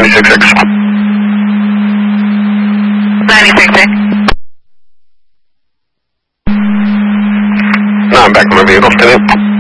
96.6. 96.6. No, I'm back in my vehicle, 10-8.